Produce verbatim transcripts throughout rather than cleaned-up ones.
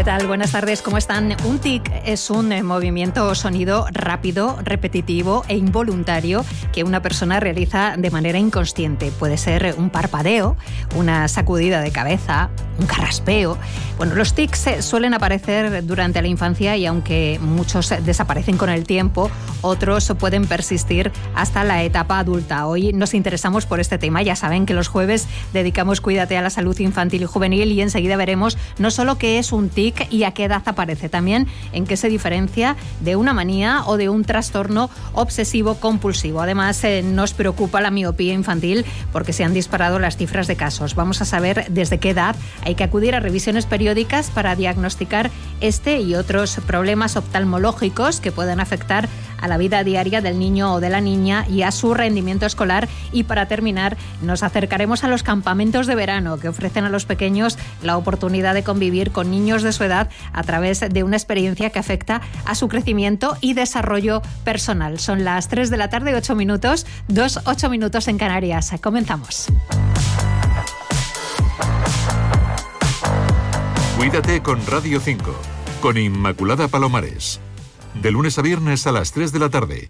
¿Qué tal? Buenas tardes, ¿cómo están? Un tic es un eh, movimiento o sonido rápido, repetitivo e involuntario que una persona realiza de manera inconsciente. Puede ser un parpadeo, una sacudida de cabeza, un carraspeo. Bueno, los tics eh, suelen aparecer durante la infancia y aunque muchos desaparecen con el tiempo, otros pueden persistir hasta la etapa adulta. Hoy nos interesamos por este tema. Ya saben que los jueves dedicamos Cuídate a la salud infantil y juvenil y enseguida veremos no solo qué es un tic y a qué edad aparece, también en qué se diferencia de una manía o de un trastorno obsesivo compulsivo. Además, eh, nos preocupa la miopía infantil porque se han disparado las cifras de casos. Vamos a saber desde qué edad hay que acudir a revisiones periódicas para diagnosticar este y otros problemas oftalmológicos que puedan afectar a la vida diaria del niño o de la niña y a su rendimiento escolar. Y para terminar, nos acercaremos a los campamentos de verano que ofrecen a los pequeños la oportunidad de convivir con niños de su edad a través de una experiencia que afecta a su crecimiento y desarrollo personal. Son las tres de la tarde, ocho minutos, dos, ocho minutos en Canarias. Comenzamos. Cuídate con Radio cinco, con Inmaculada Palomares. De lunes a viernes a las tres de la tarde.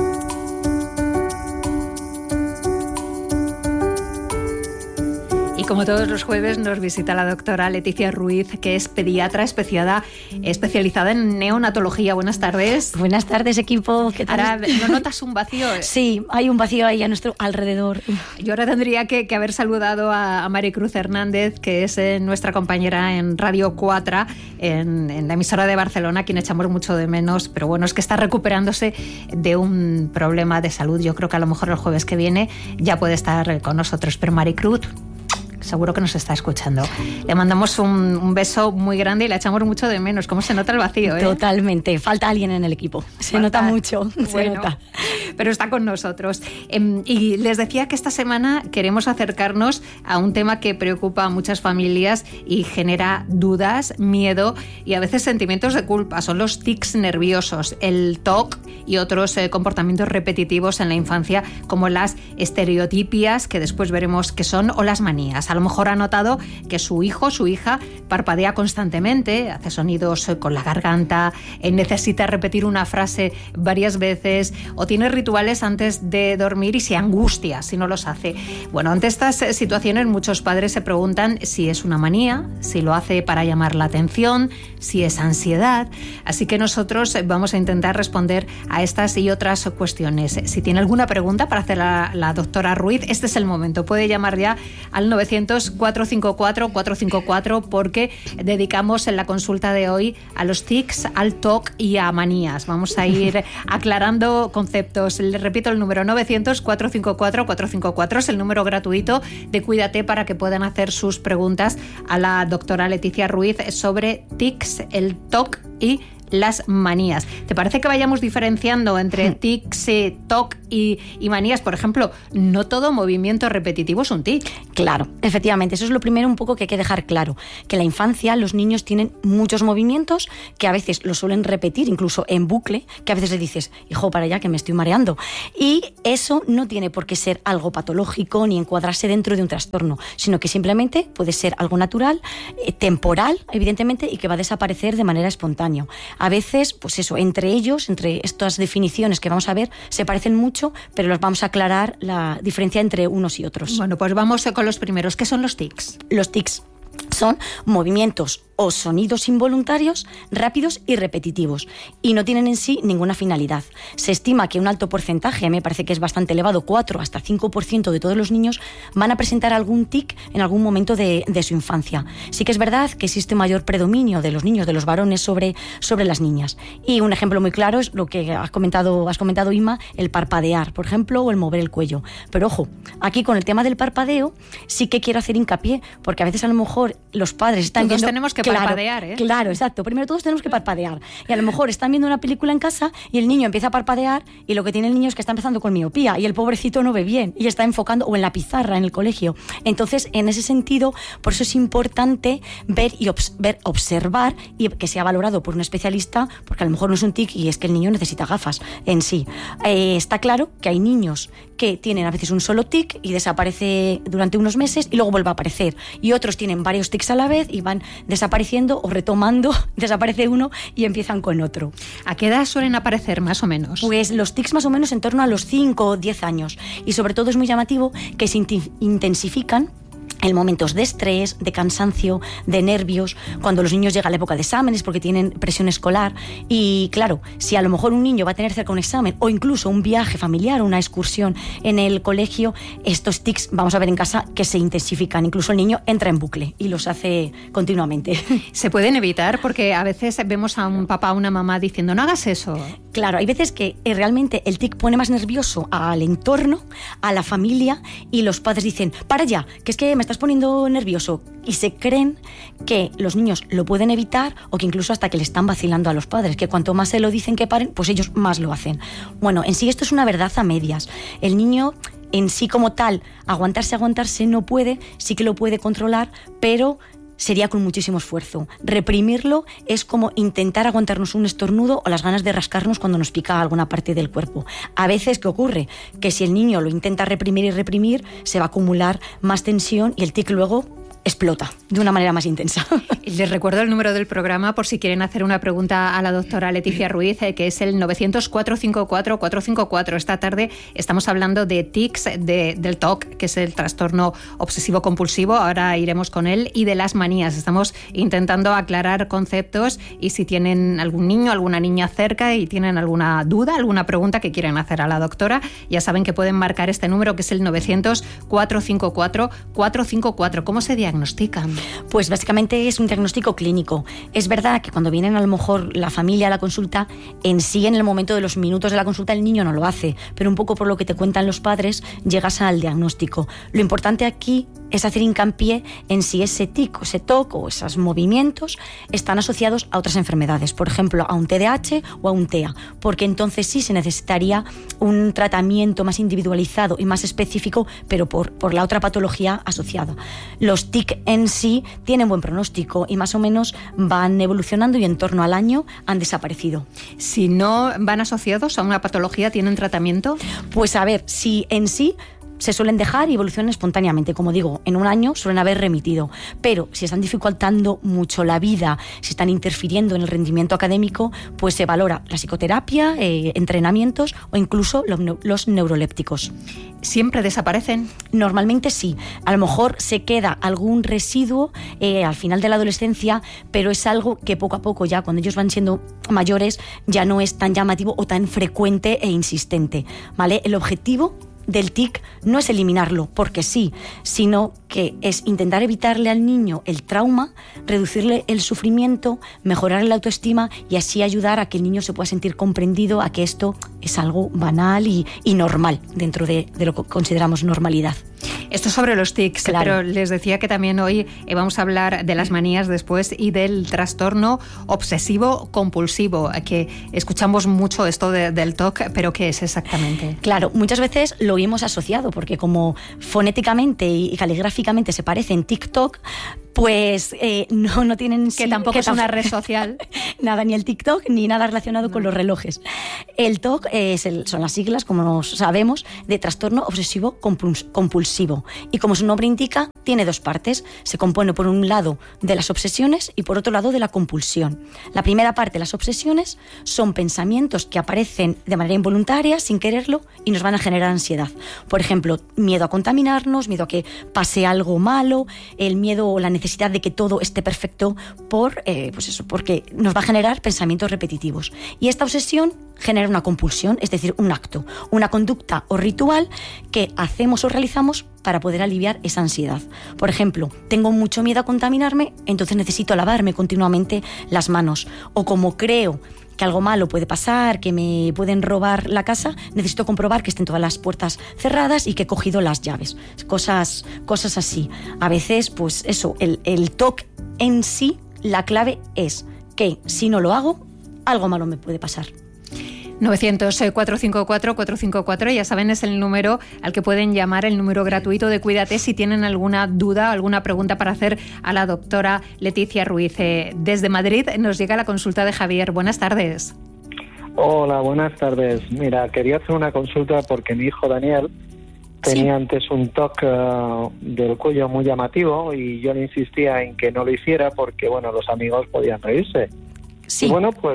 Y como todos los jueves nos visita la doctora Leticia Ruiz, que es pediatra especializada, especializada en neonatología. Buenas tardes. Buenas tardes, equipo. ¿Qué tal? Ahora, ¿no notas un vacío? Sí, hay un vacío ahí a nuestro alrededor. Yo ahora tendría que, que haber saludado a, a Maricruz Hernández, que es eh, nuestra compañera en Radio cuatro, en, en la emisora de Barcelona, a quien echamos mucho de menos, pero bueno, es que está recuperándose de un problema de salud. Yo creo que a lo mejor el jueves que viene ya puede estar con nosotros, pero Maricruz seguro que nos está escuchando. Le mandamos un, un beso muy grande y le echamos mucho de menos. ¿Cómo se nota el vacío? ¿eh? Totalmente. Falta alguien en el equipo. Se Falta. nota mucho. Bueno, se nota. Pero está con nosotros. Eh, y les decía que esta semana queremos acercarnos a un tema que preocupa a muchas familias y genera dudas, miedo y a veces sentimientos de culpa. Son los tics nerviosos, el T O C y otros eh, comportamientos repetitivos en la infancia, como las estereotipias, que después veremos qué son, o las manías. A lo mejor ha notado que su hijo, su hija, parpadea constantemente, hace sonidos con la garganta, necesita repetir una frase varias veces o tiene rituales antes de dormir y se angustia si no los hace. Bueno, ante estas situaciones muchos padres se preguntan si es una manía, si lo hace para llamar la atención, si es ansiedad. Así que nosotros vamos a intentar responder a estas y otras cuestiones. Si tiene alguna pregunta para hacer a la doctora Ruiz, este es el momento. Puede llamar ya al novecientos, cuatrocientos cincuenta y cuatro, cuatrocientos cincuenta y cuatro porque dedicamos en la consulta de hoy a los tics, al T O C y a manías. Vamos a ir aclarando conceptos. Les repito el número novecientos, cuatrocientos cincuenta y cuatro, cuatrocientos cincuenta y cuatro es el número gratuito de Cuídate para que puedan hacer sus preguntas a la doctora Leticia Ruiz sobre tics, el T O C y las manías. ¿Te parece que vayamos diferenciando entre tics, T O C y, y manías? Por ejemplo, no todo movimiento repetitivo es un tic. Claro, efectivamente. Eso es lo primero un poco que hay que dejar claro. Que en la infancia los niños tienen muchos movimientos que a veces los suelen repetir, incluso en bucle, que a veces le dices, hijo, para allá que me estoy mareando. Y eso no tiene por qué ser algo patológico ni encuadrarse dentro de un trastorno, sino que simplemente puede ser algo natural, eh, temporal, evidentemente, y que va a desaparecer de manera espontánea. A veces, pues eso, entre ellos, entre estas definiciones que vamos a ver, se parecen mucho, pero los vamos a aclarar la diferencia entre unos y otros. Bueno, pues vamos con los primeros. ¿Qué son los tics? Los tics son movimientos o sonidos involuntarios, rápidos y repetitivos, y no tienen en sí ninguna finalidad. Se estima que un alto porcentaje, me parece que es bastante elevado, cuatro hasta cinco por ciento de todos los niños van a presentar algún tic en algún momento de, de su infancia. Sí que es verdad que existe mayor predominio de los niños, de los varones, sobre, sobre las niñas. Y un ejemplo muy claro es lo que has comentado, has comentado, Inma, el parpadear, por ejemplo, o el mover el cuello. Pero ojo, aquí con el tema del parpadeo sí que quiero hacer hincapié, porque a veces a lo mejor los padres están Todos viendo... tenemos que claro, parpadear, ¿eh? Claro, exacto. Primero todos tenemos que parpadear. Y a lo mejor están viendo una película en casa y el niño empieza a parpadear y lo que tiene el niño es que está empezando con miopía y el pobrecito no ve bien y está enfocando, o en la pizarra en el colegio. Entonces, en ese sentido, por eso es importante ver y obs- ver, observar y que sea valorado por un especialista, porque a lo mejor no es un tic y es que el niño necesita gafas en sí. Eh, está claro que hay niños que tienen a veces un solo tic y desaparece durante unos meses y luego vuelve a aparecer. Y otros tienen varios tics a la vez y van desapareciendo o retomando, desaparece uno y empiezan con otro. ¿A qué edad suelen aparecer más o menos? Pues los tics más o menos en torno a los cinco o diez años. Y sobre todo es muy llamativo que se intensifican en momentos de estrés, de cansancio, de nervios, cuando los niños llegan a la época de exámenes porque tienen presión escolar. Y claro, si a lo mejor un niño va a tener cerca un examen o incluso un viaje familiar, una excursión en el colegio, estos tics, vamos a ver en casa, que se intensifican. Incluso el niño entra en bucle y los hace continuamente. ¿Se pueden evitar? Porque a veces vemos a un papá o una mamá diciendo, no hagas eso. Claro, hay veces que realmente el tic pone más nervioso al entorno, a la familia, y los padres dicen, para ya, que es que me estás poniendo nervioso, y se creen que los niños lo pueden evitar o que incluso hasta que le están vacilando a los padres, que cuanto más se lo dicen que paren, pues ellos más lo hacen. Bueno, en sí esto es una verdad a medias. El niño en sí como tal, aguantarse, aguantarse no puede, sí que lo puede controlar, pero sería con muchísimo esfuerzo. Reprimirlo es como intentar aguantarnos un estornudo o las ganas de rascarnos cuando nos pica alguna parte del cuerpo. A veces, ¿qué ocurre? Que si el niño lo intenta reprimir y reprimir, se va a acumular más tensión y el tic luego explota de una manera más intensa. Les recuerdo el número del programa por si quieren hacer una pregunta a la doctora Leticia Ruiz, que es el nueve cero cero, cuatro cinco cuatro, cuatro cinco cuatro. Esta tarde estamos hablando de tics, de, del T O C, que es el trastorno obsesivo-compulsivo, ahora iremos con él, y de las manías. Estamos intentando aclarar conceptos y si tienen algún niño, alguna niña cerca y tienen alguna duda, alguna pregunta que quieren hacer a la doctora, ya saben que pueden marcar este número, que es el nueve cero cero, cuatro cinco cuatro, cuatro cinco cuatro. ¿Cómo se diagnostican? Pues básicamente es un diagnóstico clínico. Es verdad que cuando vienen a lo mejor la familia a la consulta, en sí en el momento de los minutos de la consulta el niño no lo hace, pero un poco por lo que te cuentan los padres llegas al diagnóstico. Lo importante aquí es hacer hincapié en si ese tic o ese T O C o esos movimientos están asociados a otras enfermedades, por ejemplo a un T D A H o a un T E A, porque entonces sí se necesitaría un tratamiento más individualizado y más específico, pero por, por la otra patología asociada. Los tic en sí tienen buen pronóstico y más o menos van evolucionando y en torno al año han desaparecido. Si no van asociados a una patología, ¿tienen tratamiento? Pues a ver, si en sí se suelen dejar y evolucionan espontáneamente. Como digo, en un año suelen haber remitido. Pero si están dificultando mucho la vida, si están interfiriendo en el rendimiento académico, pues se valora la psicoterapia, eh, entrenamientos o incluso los, los neurolépticos. ¿Siempre desaparecen? Normalmente sí. A lo mejor se queda algún residuo eh, al final de la adolescencia, pero es algo que poco a poco, ya cuando ellos van siendo mayores, ya no es tan llamativo o tan frecuente e insistente, ¿vale? El objetivo del tic no es eliminarlo, porque sí, sino que es intentar evitarle al niño el trauma, reducirle el sufrimiento, mejorar la autoestima y así ayudar a que el niño se pueda sentir comprendido, a que esto es algo banal y, y normal dentro de, de lo que consideramos normalidad. Esto sobre los tics, claro. Pero les decía que también hoy vamos a hablar de las manías después y del trastorno obsesivo-compulsivo, que escuchamos mucho esto de, del T O C, pero ¿qué es exactamente? Claro, muchas veces lo hemos asociado, porque como fonéticamente y caligráficamente se parecen TikTok, pues eh, no, no tienen... Que sí, tampoco que es una red social. Nada, ni el TikTok, ni nada relacionado no. con los relojes. El T O C es el, son las siglas, como sabemos, de trastorno obsesivo compulsivo. Y como su nombre indica, tiene dos partes. Se compone por un lado de las obsesiones y por otro lado de la compulsión. La primera parte, las obsesiones, son pensamientos que aparecen de manera involuntaria, sin quererlo, y nos van a generar ansiedad. Por ejemplo, miedo a contaminarnos, miedo a que pase algo malo, el miedo o la necesidad necesidad de que todo esté perfecto por, eh, pues eso, porque nos va a generar pensamientos repetitivos. Y esta obsesión genera una compulsión, es decir, un acto, una conducta o ritual que hacemos o realizamos para poder aliviar esa ansiedad. Por ejemplo, tengo mucho miedo a contaminarme, entonces necesito lavarme continuamente las manos. O como creo que algo malo puede pasar, que me pueden robar la casa, necesito comprobar que estén todas las puertas cerradas y que he cogido las llaves. Cosas, cosas así. A veces, pues eso, el, el T O C en sí, la clave es que si no lo hago, algo malo me puede pasar. nueve cero cero, cuatro cinco cuatro, cuatro cinco cuatro, ya saben, es el número al que pueden llamar, el número gratuito de Cuídate si tienen alguna duda, alguna pregunta para hacer a la doctora Leticia Ruiz. Desde Madrid nos llega la consulta de Javier. Buenas tardes. Hola, buenas tardes. Mira, quería hacer una consulta porque mi hijo Daniel tenía Sí. antes un toque uh, del cuello muy llamativo y yo le insistía en que no lo hiciera porque, bueno, los amigos podían reírse. Sí. Y bueno, pues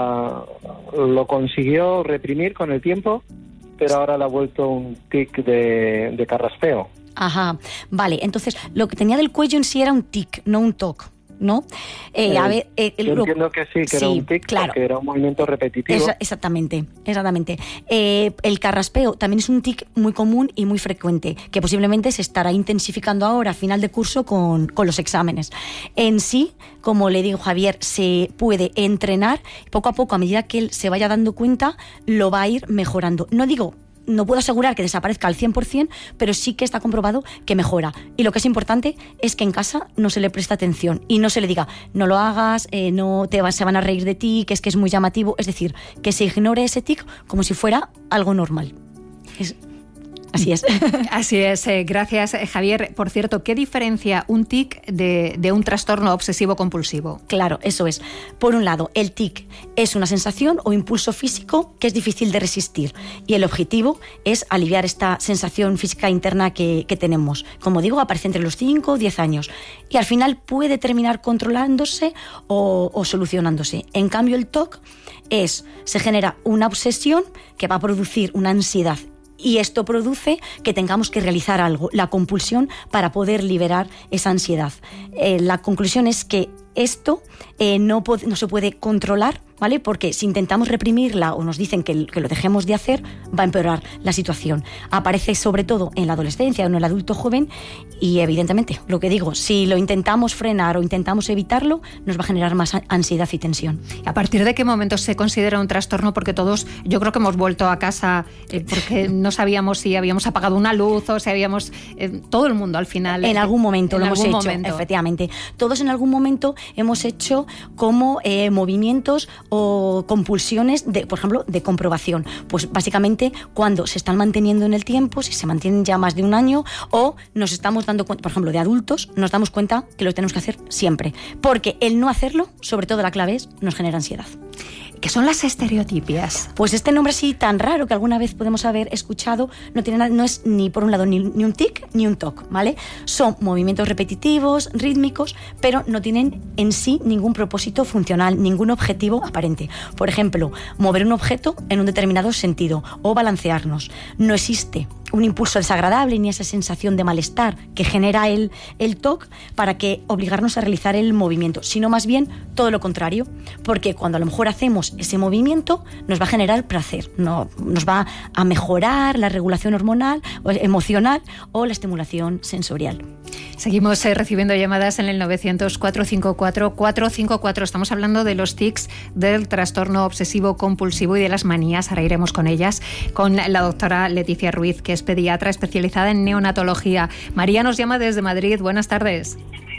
uh, lo consiguió reprimir con el tiempo, pero ahora le ha vuelto un tic de, de carraspeo. Ajá, vale, entonces lo que tenía del cuello en sí era un tic, no un toc, ¿no? Eh, Eh, a ver, eh, yo lo- entiendo que sí, que era sí, un tic, claro. porque era un movimiento repetitivo. Esa- exactamente, exactamente. Eh, el carraspeo también es un tic muy común y muy frecuente, que posiblemente se estará intensificando ahora a final de curso con, con los exámenes. En sí, como le digo Javier, se puede entrenar, poco a poco, a medida que él se vaya dando cuenta, lo va a ir mejorando. No digo... No puedo asegurar que desaparezca al cien por ciento, pero sí que está comprobado que mejora. Y lo que es importante es que en casa no se le preste atención y no se le diga, no lo hagas, eh, no te va, se van a reír de ti, que es que es muy llamativo. Es decir, que se ignore ese tic como si fuera algo normal. Es, así es. Así es, eh, gracias eh, Javier. Por cierto, ¿qué diferencia un tic de, de un trastorno obsesivo compulsivo? Claro, eso es. Por un lado, el tic es una sensación o impulso físico que es difícil de resistir y el objetivo es aliviar esta sensación física interna que, que tenemos. Como digo, aparece entre los cinco o diez años y al final puede terminar controlándose o, o solucionándose. En cambio, el T O C es, se genera una obsesión que va a producir una ansiedad. Y esto produce que tengamos que realizar algo, la compulsión, para poder liberar esa ansiedad. Eh, la conclusión es que esto eh, no, pod- no se puede controlar, ¿vale? Porque si intentamos reprimirla o nos dicen que, que lo dejemos de hacer, va a empeorar la situación. Aparece sobre todo en la adolescencia o en el adulto joven y evidentemente, lo que digo, si lo intentamos frenar o intentamos evitarlo, nos va a generar más ansiedad y tensión. ¿A partir de qué momento se considera un trastorno? Porque todos, yo creo que hemos vuelto a casa eh, porque no sabíamos si habíamos apagado una luz o si habíamos... Eh, todo el mundo al final... En eh, algún momento en lo hemos algún hecho, momento. efectivamente. Todos en algún momento hemos hecho como eh, movimientos o compulsiones, de, por ejemplo, de comprobación. Pues básicamente cuando se están manteniendo en el tiempo, si se mantienen ya más de un año, o nos estamos dando cuenta, por ejemplo, de adultos, nos damos cuenta que lo tenemos que hacer siempre. Porque el no hacerlo, sobre todo la clave es, nos genera ansiedad. ¿Qué son las estereotipias? Pues este nombre así tan raro que alguna vez podemos haber escuchado no tiene nada, no es ni por un lado ni, ni un tic ni un toc, ¿vale? Son movimientos repetitivos, rítmicos, pero no tienen en sí ningún propósito funcional, ningún objetivo aparente. Por ejemplo, mover un objeto en un determinado sentido o balancearnos. No existe un impulso desagradable ni esa sensación de malestar que genera el, el T O C para que obligarnos a realizar el movimiento, sino más bien todo lo contrario, porque cuando a lo mejor hacemos ese movimiento nos va a generar placer, no, nos va a mejorar la regulación hormonal, o emocional o la estimulación sensorial. Seguimos eh, recibiendo llamadas en el novecientos, cuatrocientos cincuenta y cuatro, cuatrocientos cincuenta y cuatro. Estamos hablando de los tics, del trastorno obsesivo compulsivo y de las manías. Ahora iremos con ellas, con la doctora Leticia Ruiz, que es pediatra especializada en neonatología. María nos llama desde Madrid. Buenas tardes.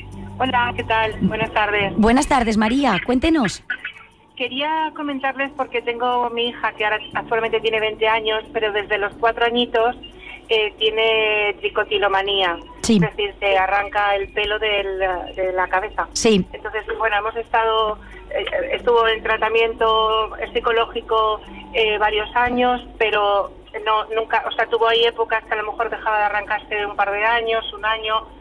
Hola, ¿qué tal? Buenas tardes. Buenas tardes, María. Cuéntenos. Quería comentarles porque tengo mi hija que ahora actualmente tiene veinte años, pero desde los cuatro añitos eh, tiene tricotilomanía. Sí. Es decir, se arranca el pelo del, de la cabeza. Sí. Entonces, bueno, hemos estado, eh, estuvo en tratamiento psicológico eh, varios años, pero no nunca, o sea, tuvo ahí épocas que a lo mejor dejaba de arrancarse un par de años, un año,